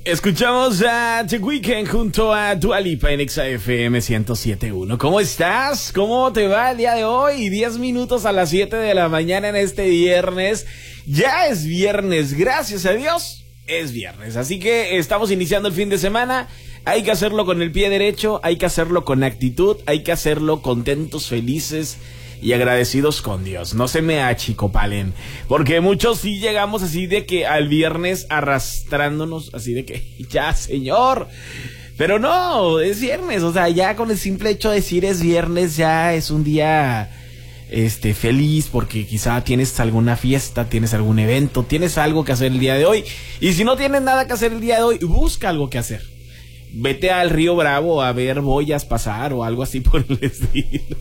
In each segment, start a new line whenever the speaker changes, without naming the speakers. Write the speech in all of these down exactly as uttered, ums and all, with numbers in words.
Escuchamos a The Weeknd junto a Dua Lipa en Exa F M ciento siete punto uno. ¿Cómo estás? ¿Cómo te va el día de hoy? diez minutos a las siete de la mañana en este viernes. Ya es viernes, gracias a Dios, es viernes. Así que estamos iniciando el fin de semana. Hay que hacerlo con el pie derecho, hay que hacerlo con actitud, hay que hacerlo contentos, felices y agradecidos con Dios. No se me achicopalen, porque muchos sí llegamos así de que al viernes arrastrándonos, así de que ya, Señor. Pero no, es viernes, o sea, ya con el simple hecho de decir es viernes ya es un día este feliz, porque quizá tienes alguna fiesta, tienes algún evento, tienes algo que hacer el día de hoy. Y si no tienes nada que hacer el día de hoy, busca algo que hacer. Vete al Río Bravo a ver boyas pasar o algo así por el estilo.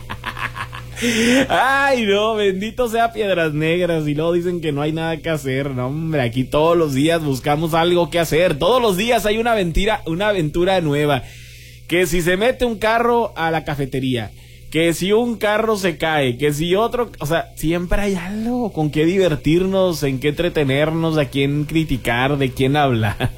Ay, no, bendito sea Piedras Negras. Y luego dicen que no hay nada que hacer. No, hombre, aquí todos los días buscamos algo que hacer. Todos los días hay una aventura, una aventura nueva. Que si se mete un carro a la cafetería, que si un carro se cae, que si otro, o sea, siempre hay algo con qué divertirnos, en qué entretenernos, a quién criticar, de quién hablar.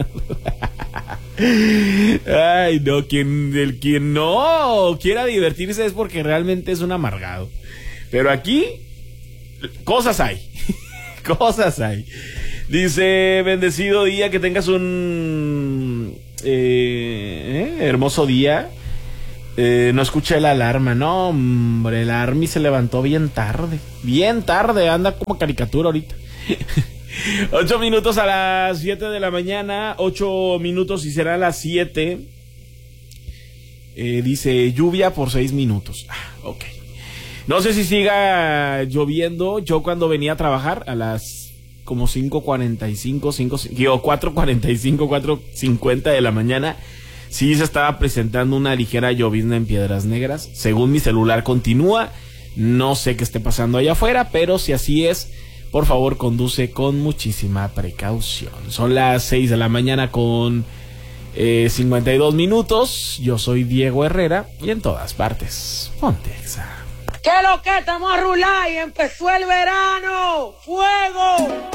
Ay, no, quien, el quien no quiera divertirse es porque realmente es un amargado. Pero aquí, cosas hay, cosas hay. Dice, bendecido día, que tengas un eh, eh, hermoso día. Eh, no escuché la alarma, no, hombre, el Army se levantó bien tarde, bien tarde, anda como caricatura ahorita. Ocho minutos a las siete de la mañana, ocho minutos y será a las siete. Eh, dice lluvia por seis minutos. Ah, ok. No sé si siga lloviendo. Yo cuando venía a trabajar a las como cinco cuarenta y cinco, cinco, cuatro cuarenta y cinco, cuatro cincuenta de la mañana, sí se estaba presentando una ligera llovizna en Piedras Negras. Según mi celular continúa. No sé qué esté pasando allá afuera, pero si así es, por favor, conduce con muchísima precaución. Son las seis de la mañana con eh, cincuenta y dos minutos. Yo soy Diego Herrera y en todas partes, ponte Exa.
¿Qué lo que estamos a rular y empezó el verano? ¡Fuego!